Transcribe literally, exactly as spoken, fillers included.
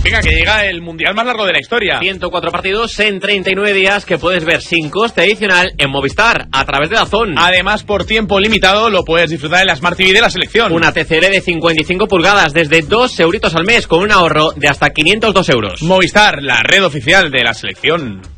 Venga, que llega el mundial más largo de la historia. ciento cuatro partidos en treinta y nueve días que puedes ver sin coste adicional en Movistar a través de DAZN. Además, por tiempo limitado lo puedes disfrutar en la Smart T V de la selección. Una T C L de cincuenta y cinco pulgadas desde dos euritos al mes con un ahorro de hasta quinientos dos euros. Movistar, la red oficial de la selección.